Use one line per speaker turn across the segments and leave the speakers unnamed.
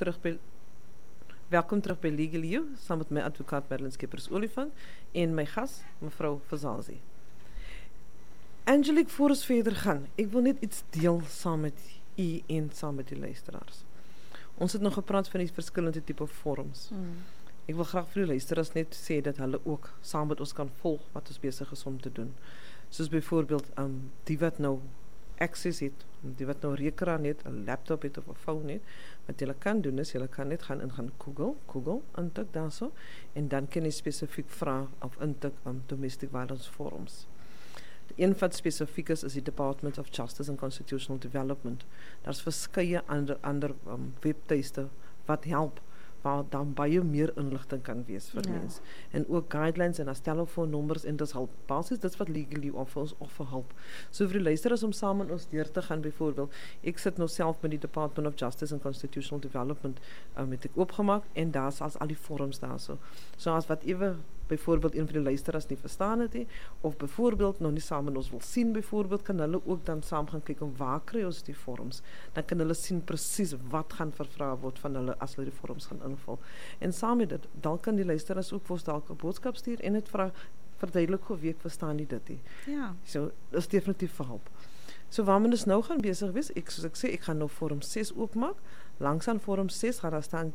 Welkom terug by Legal You, saam met my advokaat Merlin Skeepers-Olifant en my gas, mevrou Vazazi. Angelique, voor ons verder gaan, ek wil net iets deel saam met u en saam met die luisteraars. Ons het nog gepraat van die verskillende tipe vorms. Ek wil graag vir die luisteraars net sê dat hulle ook saam met ons kan volg wat ons besig is om te doen. Soos byvoorbeeld, die wat nou access het, die wat nou rekenaar het, 'n laptop het of 'n phone het, wat jy kan doen is, jy kan net gaan Google, intik daarso, en dan kan jy spesifiek vra of intik domestic violence forums. Een wat spesifiek is die Department of Justice and Constitutional Development. Daar's verskeie ander webtuiste wat help, waar dan baie meer inligting kan wees vir mense. En ook guidelines en as telefoonnommers en dis hulp. Basies dit wat Legally offers offer hulp. So vir die luisteraars om saam met ons deur te gaan byvoorbeeld, ek sit nou self met die Department of Justice and Constitutional Development het ek oopgemaak en daar's al die forums daarso. So as wat ewe byvoorbeeld een van die luisteraars nie verstaan het nie, of byvoorbeeld nog nie saam met ons wil sien byvoorbeeld, kan hulle ook dan saam gaan kyk om waar kry ons die forums. Dan kan hulle sien presies wat gaan vervra word van hulle as hulle die forums gaan invul. En saam met dit, dan kan die luisteraars ook vir ons dalk 'n boodskap stuur en dit vra verduidelik hoe ek verstaan nie dit nie.
Ja.
So, dis definitief vir hulp. So waarmee ons nou gaan besig wees, soos ek sê, ek gaan nou forum 6 oopmaak. Langs aan forum 6 gaan daar staan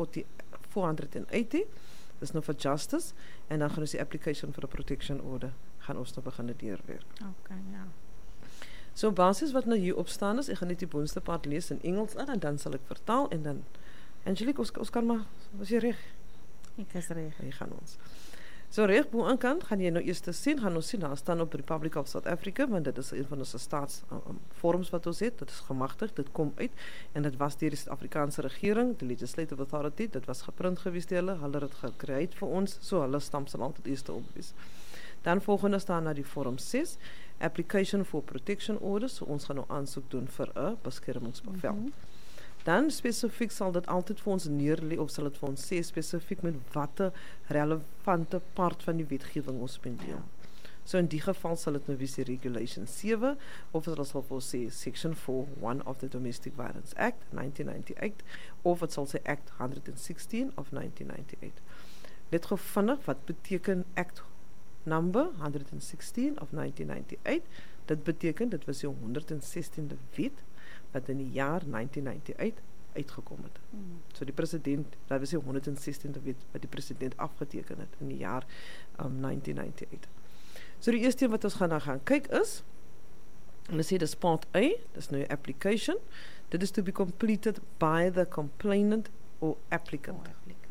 J480. Dis nou vir justice, en dan gaan ons die application for a protection order, gaan ons nou begin deurwerk.
Okay, ja.
So basis wat nou hier op staan is, ek gaan net die boonste part lees in Engels in, en dan sal ek vertaal, en dan, Angelique, ons kan maar, was jy reg?
Ek is reg.
Hier gaan ons. So reg bo aan kant, gaan jy nou eers sien, gaan ons sien, daar staan op Republic of South Africa, want dit is een van ons staatsforums wat ons het, dit is gemagtig, dit kom uit, en dit was deur die Suid-Afrikaanse regering, die Legislative Authority, dit was geprint gewees deur hulle het gecreate vir ons, so hulle stamp sal altyd eers op wees. Dan volgende staan na die vorm 6, Application for Protection Orders, so ons gaan nou aansoek doen vir 'n beskermingsbevel. Dan spesifiek sal dit altyd vir ons neerlê, of sal dit vir ons sê spesifiek met watter relevante part van die wetgewing ons spendeer. So in die geval sal dit nou wees die Regulation 7, of dit sal vir ons sê Section 4(1) of the Domestic Violence Act 1998, of dit sal sê Act 116 of 1998. Net gou vinnig, wat beteken Act number 116 of 1998? Dit beteken, dit was die 116de wet, wat in die jaar 1998 uitgekom het. So die president, dat was die 116de wet wat die president afgeteken het in die jaar 1998. So die eerste wat ons gaan kyk is, hulle sê dis part A, dis nou 'n application, dit is to be completed by the complainant or applicant.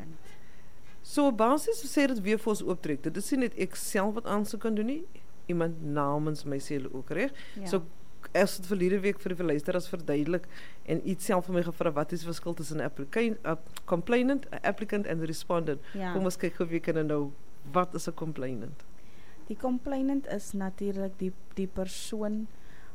So basis sê dit weer vir ons ooptrek, dit is nie net ek self wat aansoek kan doen nie, iemand namens my sê hulle ook reg. So as het verlede week vir die luisteraars verduidelik en iets self vir my gevra wat is die verskil tussen 'n complainant, 'n applicant en 'n respondent. Kom ons kyk gou wie kan nou wat is 'n complainant?
Die complainant is natuurlik die persoon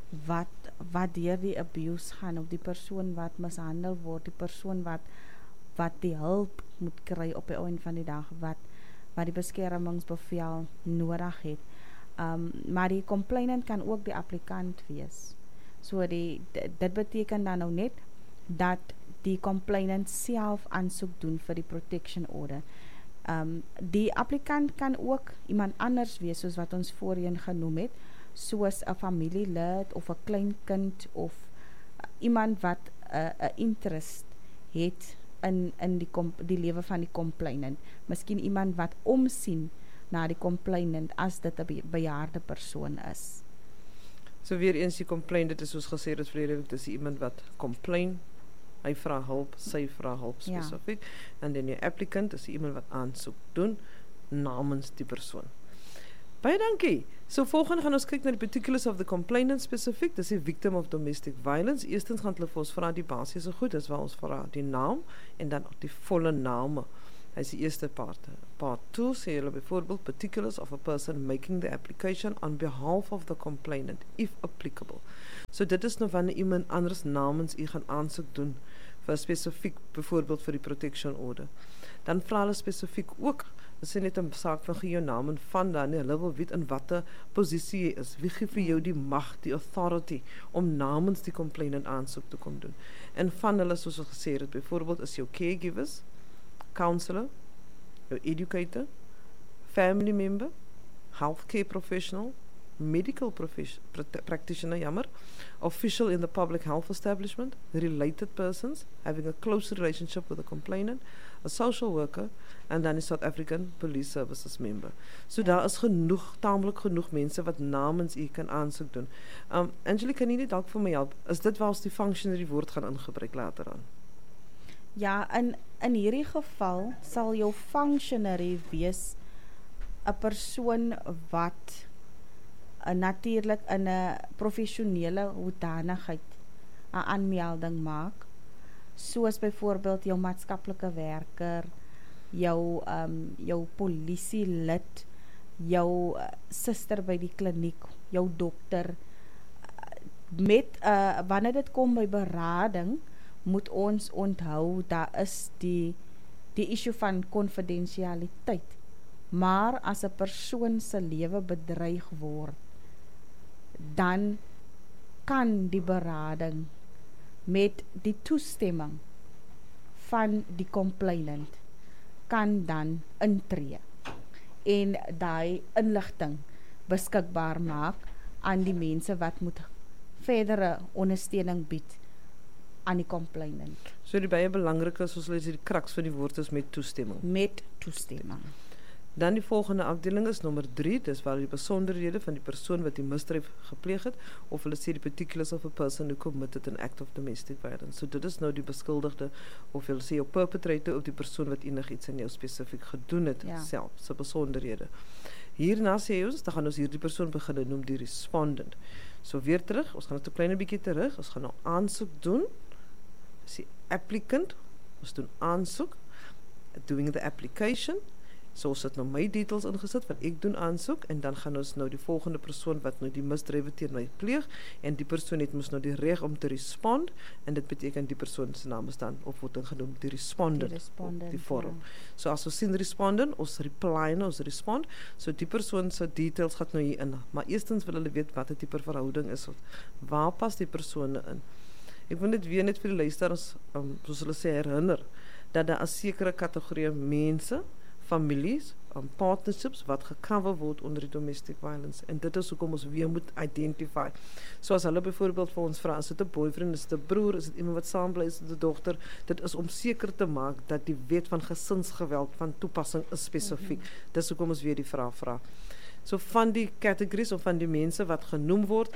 wat deur die abuse gaan, of die persoon wat mishandel word, die persoon wat die hulp moet kry op die einde van die dag, wat die beskermingsbevel nodig het. Maar die complainant kan ook die applikant wees. So dit beteken dan nou net dat die complainant self aansoek doen vir die protection order. Die applikant kan ook iemand anders wees, soos wat ons voorheen genoem het, soos 'n familielid of 'n kleinkind of iemand wat 'n interest het in die lewe van die complainant. Miskien iemand wat omsien na die complainant as dit 'n bejaarde persoon is.
So weer eens die complainant is soos gesê het verlede week, dis iemand wat complain, hy vra hulp, sy vra hulp spesifiek, en dan die applicant is iemand wat aansoek doen namens die persoon. Baie dankie. So volgende gaan ons kyk na die particulars of the complainant spesifiek, dis die victim of domestic violence. Eerstens gaan hulle vir ons vra die basiese goed, dis waar ons vra die naam en dan die volle name. Hy is die eerste part. Part 2 sê hulle byvoorbeeld particulars of a person making the application on behalf of the complainant, if applicable. So dit is nou wanneer iemand anders namens u gaan aansoek doen vir spesifiek, byvoorbeeld vir die protection order. Dan vra hulle spesifiek ook Dit is nie net 'n saak van gee jou naam en van dan nie. Hulle wil weet in watter posisie jy is. Wie gee vir jou die mag, die authority om namens die complainant aansoek te kom doen. En van hulle, soos ons gesê het, byvoorbeeld is jou caregivers, counselor, jou educator, family member, healthcare professional, medical practitioner, official in the public health establishment, related persons having a close relationship with the complainant, a social worker, and dan 'n South African Police Services member. So daar is taamlik genoeg mense wat namens u kan aansoek doen. Angelique, kan jy net dalk vir my help? Is dit waar ons die functionary woord gaan ingebruik later aan?
Ja, in hierdie geval sal jou functionary wees 'n persoon wat natuurlik in 'n professionele hoedanigheid 'n aanmelding maak, soos byvoorbeeld jou maatskaplike werker, jou polisielid, jou suster by die kliniek, jou dokter. Met wanneer dit kom by berading, moet ons onthou daar is die issue van konfidensialiteit. Maar as 'n persoon se lewe bedreig word, dan kan die berading met die toestemming van die complainant kan dan intree en daai inligting beskikbaar maak aan die mense wat moet verdere ondersteuning bied aan die complainant.
So die baie belangrike, soos hulle sê, die kraks van die woord is met toestemming.
Met toestemming.
Dan die volgende afdeling is nommer 3, dis waar die besonderhede van die persoon wat die misdrijf gepleeg het, of hulle sê die particulars of a person who committed an act of domestic violence. So dit is nou die beskuldigde, of hulle sê jou perpetrator, of die persoon wat enigiets aan jou spesifiek gedoen het, self, sy besonderhede. Hierna sê ons, dan gaan ons hier die persoon begin noem die respondent. So weer terug, ons gaan net 'n klein bietjie terug, ons gaan nou aansoek doen, dis die applicant, ons doen aansoek, doing the application. So ons het nou my details ingesit, wat ek doen aansoek, en dan gaan ons nou die volgende persoon wat nou die misdrywe teen my pleeg, en die persoon het mos nou die reg om te respond, en dit beteken die persoon se naam is dan, of word genoem die respondent, op die vorm. So as ons sien respondent, ons reply nou, ons respond, so die persoon se details gaat nou hier in, maar eerstens wil hulle weet wat die type verhouding is, waar pas die persone in. Ek wil net weer net vir die luisteraars, soos hulle sê, herinner, dat daar 'n sekere kategorie mense, families, partnerships wat gecover word onder die domestic violence, en dit is hoekom ons weer moet identify. So as hulle byvoorbeeld vir ons vra, is dit 'n boyfriend, is dit 'n broer, is dit iemand wat saam bly, is dit 'n dogter, dit is om seker te maak dat die wet van gesinsgeweld van toepassing is spesifiek. Dis hoekom ons weer die vraag vra. So van die categories of van die mense wat genoem word,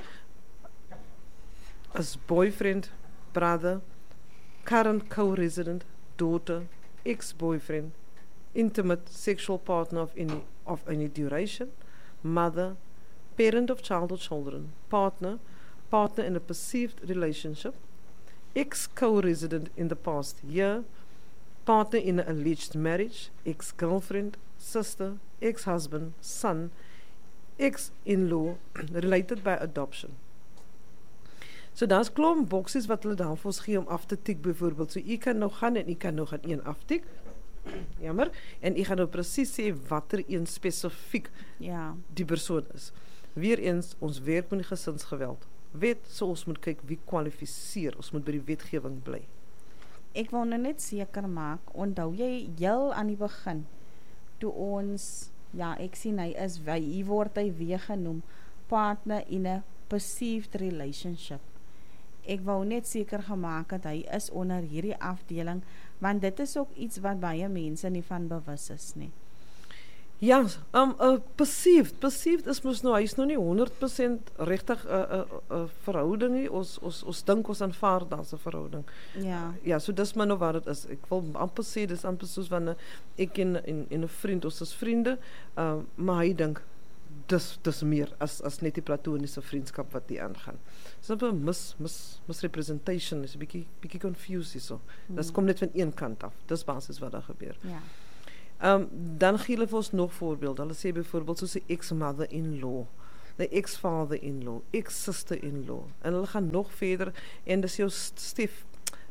as boyfriend, brother, current co-resident, daughter, ex-boyfriend, intimate sexual partner of any duration, mother, parent of child or children, partner in a perceived relationship, ex-co-resident in the past year, partner in an alleged marriage, ex-girlfriend, sister, ex-husband, son, ex-in-law, related by adoption. So daar's klomp boksies wat hulle dan vir ons gee om af te tik byvoorbeeld. So u kan nou gaan en u kan nou gaan een aftik. Jammer, en ek gaan nou presies sê watter een spesifiek die persoon is. Weereens, ons werk met die gesinsgeweld. Wet, so ons moet kyk wie kwalifiseer, ons moet by die wetgewing bly.
Ek wil nou net seker maak, onthou jy heel aan die begin, toe ons, ek sien hier word hy weer genoem, partner in a perceived relationship. Ek wou net seker gemaak dat hy is onder hierdie afdeling, want dit is ook iets wat baie mense nie van bewus is nie.
Ja, perceived is mos nou, hy is nou nie 100% regtig verhouding nie, ons dink ons aanvaar daar's 'n verhouding. Ja, so dis maar nou wat dit is. Ek wil amper sê, dis amper soos wanneer ek en 'n vriend, ons is vriende, maar hy dink, dis meer as net die platoniese vriendskap wat die aangaan. So 'n misrepresentation is 'n bietjie confused so. Dit kom net van een kant af. Dis basies wat daar gebeur. Dan gee hulle vir ons nog voorbeelde. Hulle sê byvoorbeeld soos 'n ex-mother-in-law, 'n ex-father-in-law, ex-sister-in-law. En hulle gaan nog verder en dis jou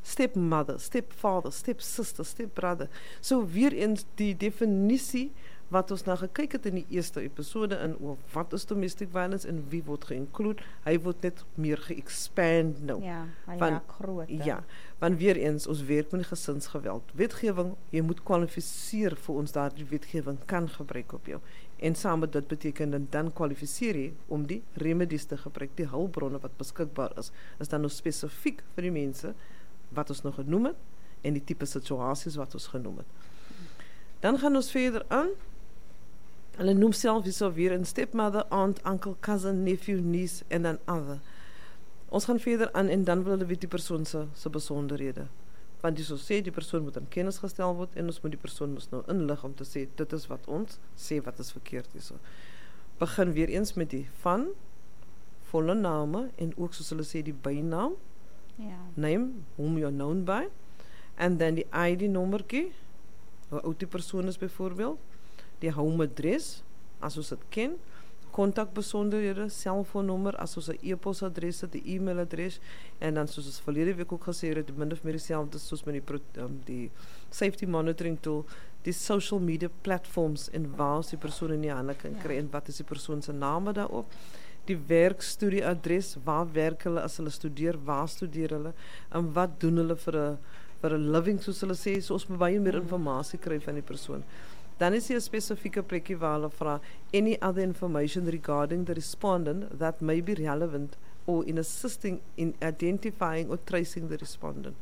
stepmother, stepfather, stepsister, stepbrother. So weer eens die definisie wat ons nou gekyk het in die eerste episode in oor wat is domestic violence en wie word geïnclude, hy word net meer ge-expand nou.
Ja, hy
Want-
raak groter.
Ja, want weer eens, ons werk met die gesinsgeweld. Wetgewing, jy moet kwalifiseer vir ons daardie wetgewing kan gebruik op jou. En saam met dit beteken dan kwalifiseer jy om die remedies te gebruik, die hulpbronne wat beskikbaar is dan nou spesifiek vir die mense wat ons nog genoem het en die tipe situasies wat ons genoem het. Dan gaan ons verder aan. Hulle noem self hierso weer 'n stepmother, aunt, uncle, cousin, nephew, niece en dan other. Ons gaan verder aan en dan wil hulle weet die persoon se besonderhede. Want die so sê die persoon moet in kennis gestel word en ons moet die persoon mos nou inlig om te sê dit is wat ons sê wat is verkeerd hierso. Begin weer eens met die van volle name en ook soos hulle sê die bynaam,
Ja.
name, whom you're known by, en dan die ID-nommertjie, hoe oud die persoon is byvoorbeeld, die home address, as ons dit ken, kontakbesonderhede, selfoonnommer, as ons 'n e-posadres het, die e-mailadres, en dan soos ons verlede week ook gesê het, min of meer dieselfde soos met die safety monitoring tool, die social media platforms en waar ons die persoon in die hande kan kry en wat is die persoon se name daarop. Die werkstudieadres, waar werk hulle as hulle studeer, waar studeer hulle, en wat doen hulle vir 'n living, soos hulle sê, so ons moet baie meer inligting kry van die persoon. Dan is hier 'n spesifieke plekkie waar hulle vra, any other information regarding the respondent that may be relevant or in assisting in identifying or tracing the respondent.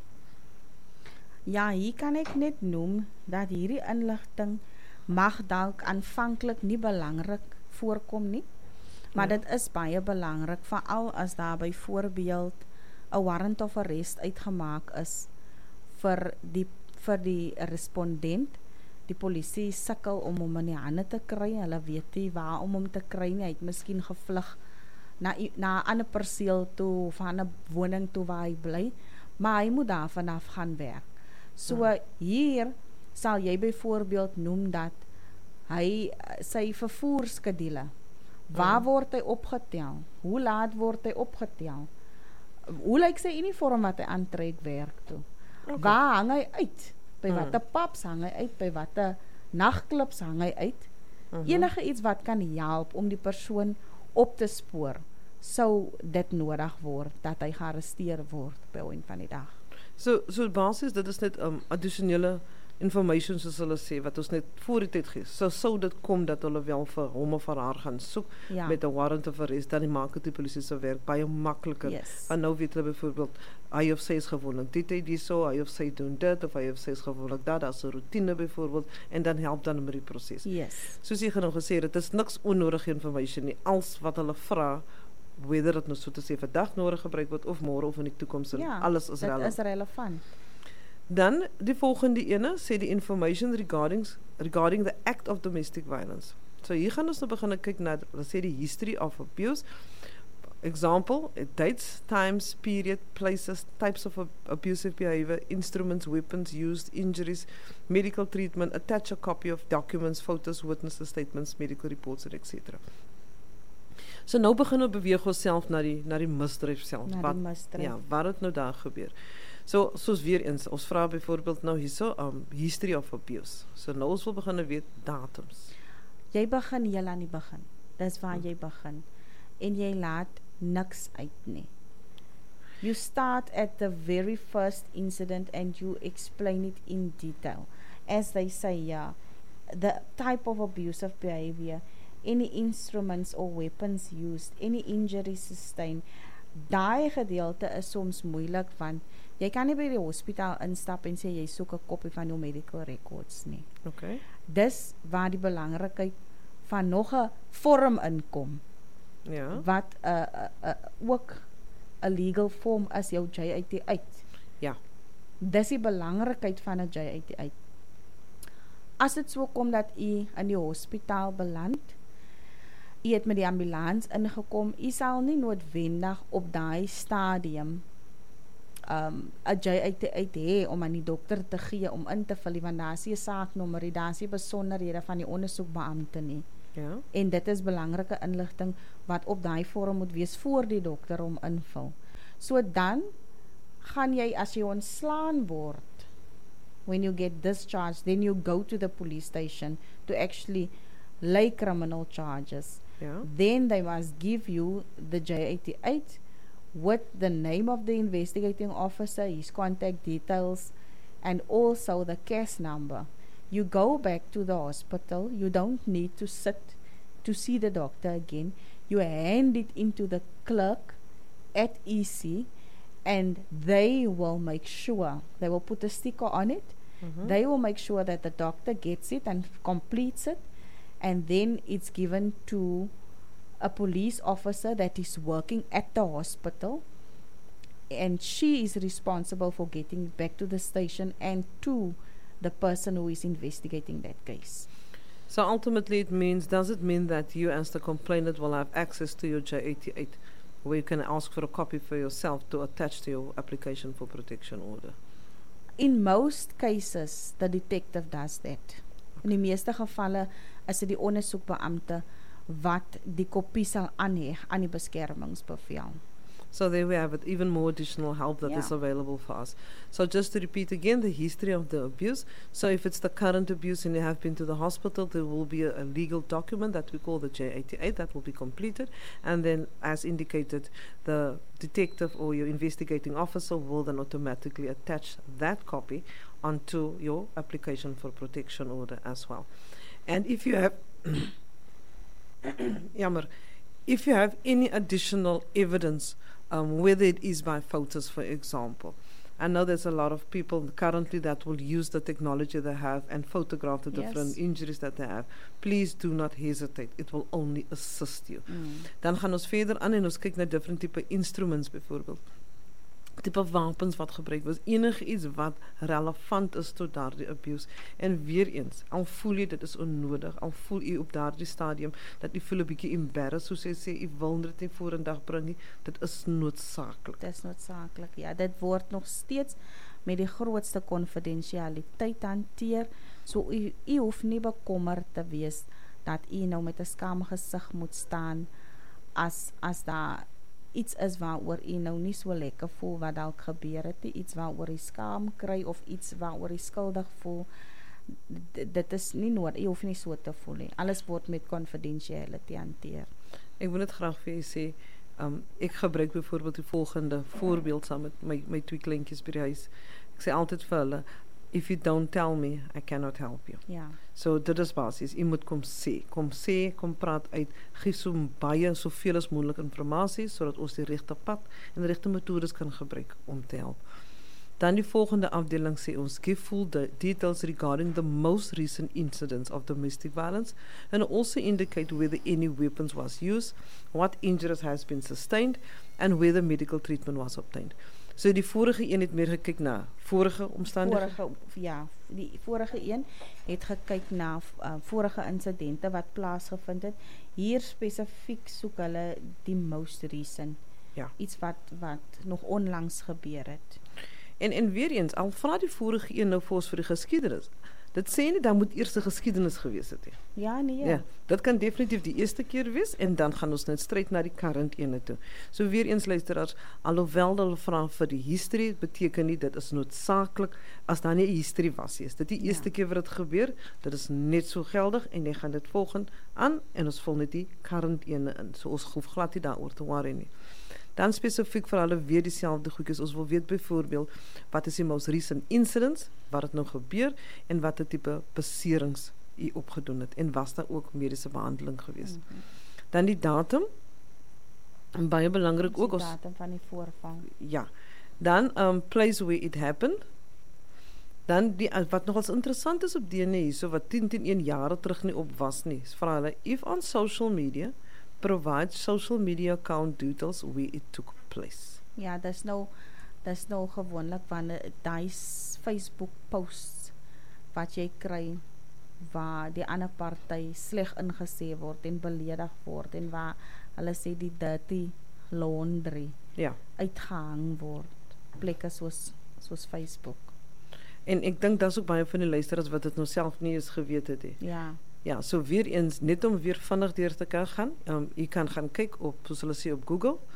Ja, hier kan ek net noem dat hierdie inligting mag dalk aanvanklik nie belangrik voorkom nie, maar dit is baie belangrik, veral as daar byvoorbeeld 'n warrant of arrest uitgemaak is vir die respondent. Die polisie sukkel om hom in die hande te kry, hulle weet nie waar om hom te kry nie, hy het miskien gevlug na 'n ander perseel toe of 'n ander woning toe waar hy bly, maar hy moet daar vanaf gaan werk. So hier sal jy byvoorbeeld noem dat hy sy vervoerskedule, waar word hy opgetel, hoe laat word hy opgetel, hoe lyk sy uniform wat hy aantrek werk toe, waar hang hy uit, by watter pubs hang hy uit, by watter nagklubs hang hy uit, enige iets wat kan help om die persoon op te spoor, sou dit nodig word dat hy gearresteer word by een van die dag.
So basis, dit is net addisionele information soos hulle sê, wat ons net voor die tyd gee. Sou dit kom dat hulle wel vir hom of vir haar gaan soek met 'n warrant of arrest, dan maak dit die polisie se werk baie makliker.
Yes.
Want nou weet hulle byvoorbeeld, hy of sy is gewoonlik dit hy so, hy of sy doen dit, of hy of sy is gewoonlik dat, as 'n routine byvoorbeeld, en dan help dan met die proses.
Yes.
Soos jy genoeg gesê het, dit is niks onnodige information nie, als wat hulle vra, whether dit nou so te sê vandag nodig gebruik word, of môre of in die toekoms, alles is relevant.
Dit is relevant.
Dan die volgende ene sê die information regarding the act of domestic violence. So hier gaan ons nou begin kyk na, hulle sê die history of abuse. Example, dates, times, period, places, types of abusive behavior, instruments, weapons used, injuries, medical treatment, attach a copy of documents, photos, witnesses, statements, medical reports, etc. So nou begin ons beweeg onsself na die misdrijf self.
Na die misdrijf.
Ja, wat het nou daar gebeur? So, soos weer eens, ons vra byvoorbeeld nou hierso, history of abuse. So nou ons wil begin weet datums.
Jy begin heel aan die begin. Dis waar jy begin. En jy laat niks uit nie. You start at the very first incident and you explain it in detail. As they say, the type of abusive behavior, any instruments or weapons used, any injuries sustained. Daai gedeelte is soms moeilik, want jy kan nie by die hospitaal instap en sê jy soek 'n kopie van jou medical records nie.
Okay.
Dis waar die belangrikheid van nog 'n vorm inkom.
Ja.
Wat ook 'n legal form as jou JIT uit.
Ja.
Dis die belangrikheid van 'n JIT uit. As dit so kom dat u in die hospitaal beland, u het met die ambulans ingekom, u sal nie noodwendig op daai stadium 'n JIT uit hê om aan die dokter te gee om in te vul, want daar is 'n saaknommer, daar is besonderhede van die ondersoekbeampte nie.
Ja.
En dit is belangrike inligting wat op daai vorm moet wees voor die dokter hom invul. So dan gaan jy, as jy ontslaan word, when you get discharged, then you go to the police station to actually lay criminal charges.
Ja.
Then they must give you the J88 with the name of the investigating officer, his contact details, and also the case number. You go back to the hospital. You don't need to sit to see the doctor again. You hand it into the clerk at EC, and they will make sure, they will put a sticker on it. They will make sure that the doctor gets it and completes it, and then it's given to a police officer that is working at the hospital, and she is responsible for getting it back to the station and to the person who is investigating that case.
So ultimately does it mean that you as the complainant will have access to your J88, where you can ask for a copy for yourself to attach to your application for protection order?
In most cases, the detective does that. In die meeste gevalle is dit die ondersoekbeampte wat die kopie sal aanheg aan die beskermingsbevel.
So there we have it, even more additional help that is available for us. So just to repeat again, the history of the abuse. So if it's the current abuse and you have been to the hospital, there will be a legal document that we call the J88 that will be completed. And then, as indicated, the detective or your investigating officer will then automatically attach that copy onto your application for protection order as well. And if you have if you have any additional evidence, whether it is by photos, for example. I know there's a lot of people currently that will use the technology they have and photograph the different injuries that they have. Please do not hesitate. It will only assist you. Dan gaan ons verder aan en ons kyk na different type instruments byvoorbeeld. Tipe wapens wat gebruik word, enige iets wat relevant is tot daardie abuse. En weer eens, al voel jy dit is onnodig, al voel jy op daardie stadium dat jy voel 'n bietjie embarrassed, soos jy sê, jy wil dit nie vorendag bring nie, dit is noodsaaklik.
Dit is noodsaaklik, ja. Dit word nog steeds met die grootste konfidensialiteit hanteer, so u hoef nie bekommerd te wees dat u nou met 'n skaamgesig moet staan as daar iets is waaroor u nou nie so lekker voel wat dalk gebeur het, iets waaroor u skaam kry of iets waaroor u skuldig voel. Dit is nie nodig, u hoef nie so te voel nie. Alles word met confidentiality hanteer.
Ek wil net graag vir u sê, ek gebruik byvoorbeeld die volgende voorbeeld saam met my twee kleintjies by die huis. Ek sê altyd vir hulle, if you don't tell me, I cannot help you.
Ja.
So dit is basies, jy moet kom sê, kom praat uit, gee soveel as moontlik informasie, sodat ons die regte pad en die regte metodes kan gebruik om te help. Dan die volgende afdeling sê ons, give full details regarding the most recent incidents of domestic violence and also indicate whether any weapons was used, what injuries has been sustained and whether medical treatment was obtained. So die vorige een het meer gekyk na vorige omstandighede?
Die vorige een het gekyk na vorige insidente wat plaasgevind het. Hier spesifiek soek hulle die most recent.
Ja.
Iets wat nog onlangs gebeur het.
En weer eens, al vra die vorige een nou vir ons vir die geskiedenis. Dit sê nie, dan moet eers 'n geskiedenis gewees het.
Ja, nee.
Ja, dit kan definitief die eerste keer wees en dan gaan ons net stryd na die current ene toe. So weer eens luisteraars, alhoewel hulle vra vir die history, beteken nie dit is noodsaaklik as daar nie 'n history was nie. Is dit die eerste keer wat dit gebeur, dit is net so geldig en jy gaan dit volgend aan en ons vul net die current ene in. So ons hoef glad nie daaroor te worry nie. Dan spesifiek vir hulle weer dieselfde goedjies. Ons wil weet byvoorbeeld, wat is die most recent incidents, wat het nou gebeur en wat het tipe beserings u opgedoen het en was daar ook mediese behandeling gewees. Dan die datum, en baie belangrik ook.
Die datum van die voorval.
Ja. Dan place where it happened. Dan wat nogals interessant is op DNA, so wat 10 jare terug nie op was nie, is vra hulle, if on social media, provide social media account details where it took place.
Ja, dis nou gewoonlik wanneer daai Facebook posts wat jy kry waar die ander party sleg ingesê word en beledig word en waar hulle sê die dirty laundry uitgehang word. Plekke soos Facebook. En
ek dink daar's ook baie van die luisteraars wat dit nou self nie eens geweet het nie.
Ja.
Ja, so weer eens, net om weer vinnig deur te kan gaan, jy kan gaan kyk op, soos hulle sê op Google,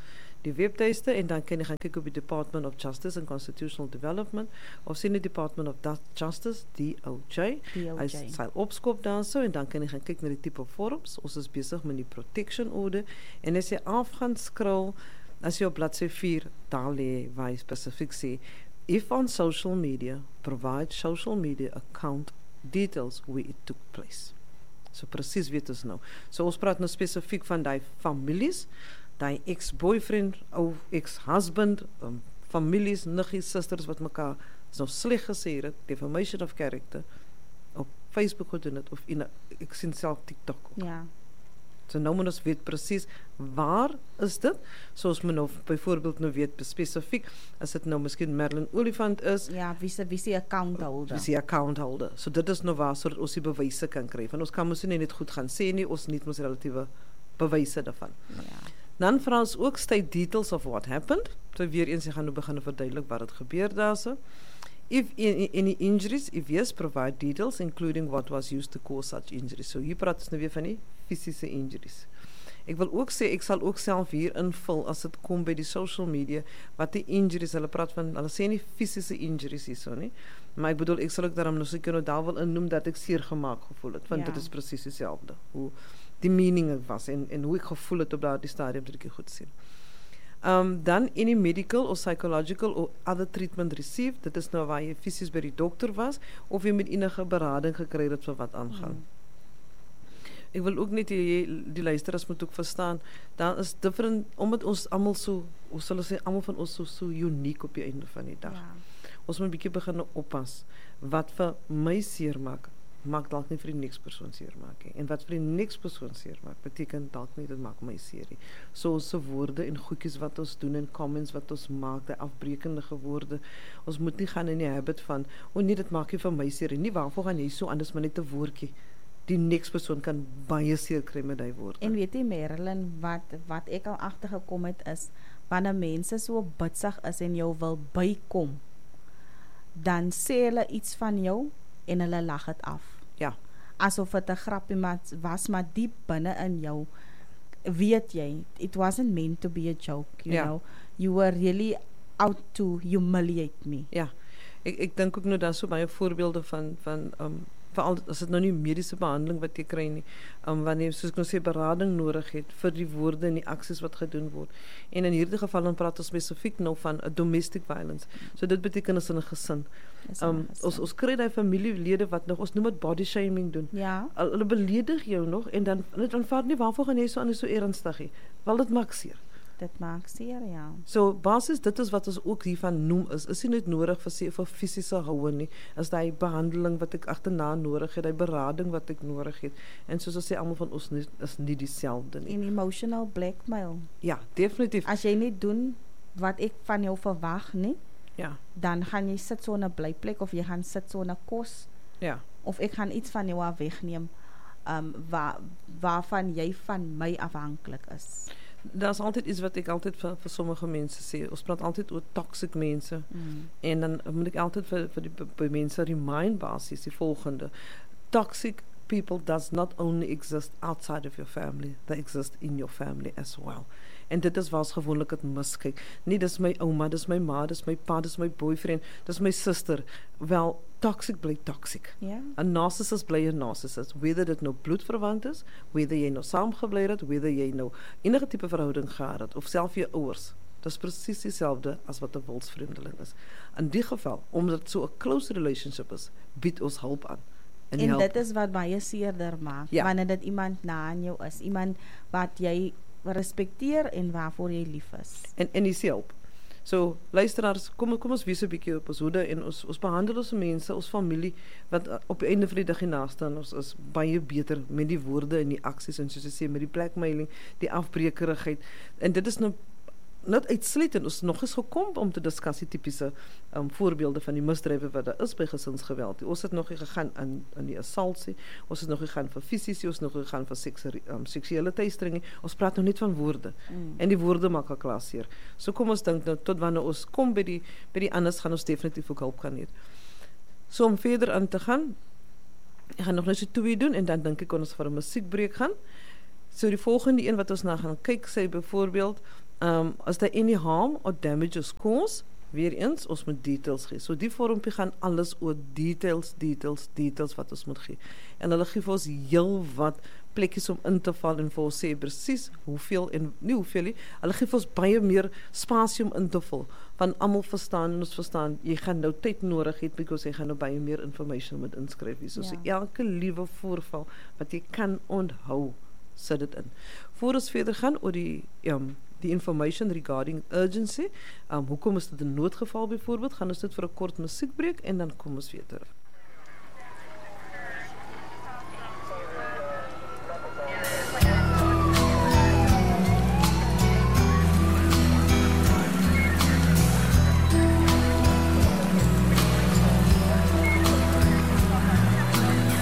die webtuiste en dan kan jy gaan kyk op die Department of Justice and Constitutional Development of sien die Department of Justice, DOJ. Hy sal opskop daarso en dan kan jy gaan kyk na die tipe vorms. Ons is besig met die protection order en as jy af gaan scroll, as jy op bladsy 4 daar lê waar hy spesifiek sê, if on social media, provide social media account details where it took place. So presies weet ons nou. So ons praat nou spesifiek van die families, die ex-boyfriend of ex-husband, families, niggies, sisters wat mekaar so sleg gesê het, defamation of character, op Facebook gedoen het, of ek sien self TikTok ook.
Ja.
So nou moet ons weet presies waar is dit, soos men nou byvoorbeeld nou weet spesifiek, as dit nou miskien Merlin Olifant is,
Ja, wie se account holder.
wie die account holder. So dit is nou waar sodat ons die bewyse kan kry. Want ons kan mos nie net goed gaan sê nie, ons niet mos relatiewe bewyse daarvan.
Ja.
Dan vra ons ook state details of what happened. So weer eens, jy gaan nou begin verduidelik wat het gebeur daar so. If any injuries, if yes, provide details including what was used to cause such injuries. So hier praat ons nou weer van die fisiese injuries. Ek wil ook sê, ek sal ook self hier invul as dit kom by die social media, wat die injuries, hulle praat van, hulle sê nie fisiese injuries hierso nie, maar ek bedoel, ek sal ook daarom nou seker nou daar wil innoem dat ek seer gemaak gevoel het, want dit is presies dieselfde, hoe die meaning was en hoe ek gevoel het op daardie stadium, dat ek goed sien. Dan any medical or psychological or other treatment received, dit is nou waar jy fisies by die dokter was, of jy met enige berading gekry het vir wat aangaan. Ek wil ook net die luisteraars moet ook verstaan, daar is different, omdat ons almal so, hoe sal ons sê, almal van ons so uniek op die einde van die dag.
Ja.
Ons moet 'n bietjie begin oppas, wat vir my seer maak dalk nie vir die niks persoon seer maak nie. En wat vir die niks persoon seer maak, beteken dalk nie, dit maak my seer nie. So ons woorde en goedjies wat ons doen en comments wat ons maak, die afbrekende woorde, ons moet nie gaan in die habit van, nee, dit maak nie vir my seer nie, waarvoor gaan jy so anders maar net 'n woordjie. Die niks persoon kan baie seer kry met die woorde.
En weet jy Merlin, wat ek al agtergekom het is, wanneer mense so bitsig is en jou wil bykom, dan sê hulle iets van jou en hulle lag het af.
Ja.
Asof het 'n grapie was, maar diep binne in jou weet jy, it wasn't meant to be a joke, you know. You were really out to humiliate me.
Ja. Ek dink ook nou daar so baie voorbeelde van veral as dit nou nie mediese behandeling wat jy kry nie, wanneer soos ek nou sê berading nodig het vir die woorde en die aksies wat gedoen word. En in hierdie geval dan praat ons spesifiek nou van 'n domestic violence. So dit beteken as in 'n gesin. Ons kry daai familielede wat nog, ons noem dit body shaming doen.
Ja.
Hulle beledig jou nog en dan aanvaar nie waarvoor gaan jy so anders so ernstig nie. Wel dit maak seer.
Dit maak seer, ja.
So basis dit is wat ons ook hiervan noem is nie net nodig vir fisiese houe nie, is daai behandeling wat ek agterna nodig het, daai berading wat ek nodig het. En soos ons sê, almal van ons is nie dieselfde nie.
En emotional blackmail.
Ja, definitief.
As jy nie doen wat ek van jou verwag nie,
ja,
dan gaan jy sit so 'n blyplek of jy gaan sit so 'n kos.
Ja.
Of ek gaan iets van jou af wegneem waarvan jy van my afhanklik is.
Daar's altyd iets wat ek altyd vir sommige mense sê. Ons praat altyd oor toxic mense. En dan moet ek altyd vir die mense remind basis die volgende. Toxic people does not only exist outside of your family, they exist in your family as well. En dit is waar gewoonlik het miskyk. Nie dis my ouma, dis my ma, dis my pa, dis my boyfriend, dis my suster. Wel, toxic bly toxic.
Ja.
'n narcissist bly 'n narcissist, whether dit nou bloedverwant is, whether jy nou saamgebly het, whether jy nou enige tipe verhouding gehad het, of self jou ouers. Dit is presies dieselfde as wat 'n wilsvreemdeling is. In die geval, omdat dit so 'n close relationship is, bied ons hulp aan.
En dit is wat baie seerder maak, wanneer dit iemand na aan jou is, iemand wat jy respekteer en waarvoor jy lief is.
En dis help. So, luisteraars, kom ons wees 'n bietjie op ons hoede en ons behandel ons mense, ons familie, wat op die einde van die dag hiernaste aan ons is baie beter met die woorde en die aksies en soos jy sê, met die blackmailing, die afbrekerigheid. En dit is nou net uitsluitend, ons nog eens gekom om te diskussie tipiese voorbeelde van die misdrywe wat daar is by gesinsgeweld. Ons het nog gegaan in die assaultie, ons het nog gegaan vir fisiese, ons het nog gegaan vir seksuele teistering. Ons praat nou net van woorde. En die woorde maak al klaar seer. So kom ons dink nou tot wanneer ons kom by die anders gaan ons definitief ook hulp kan hê. So om verder aan te gaan, ek gaan nog net so 2 doen en dan dink ek ons vir 'n musiekbreek gaan. So die volgende een wat ons na gaan kyk, sê byvoorbeeld As there any harm or damages caused, weer eens, ons moet details gee. So die vormpie gaan alles oor details wat ons moet gee. En hulle gee vir ons heel wat plekkies om in te val en vir ons sê presies hoeveel en nie hoeveel nie. Hulle gee vir ons baie meer spasie om in te vul. Van almal verstaan en ons verstaan, jy gaan nou tyd nodig hê because jy gaan nou baie meer information moet inskryf hier. So elke liewe voorval wat jy kan onthou, sit dit in. Voor ons verder gaan oor die information regarding urgency, hoekom is dit 'n noodgeval byvoorbeeld, gaan ons dit vir 'n kort musiekbreek en dan kom ons weer terug.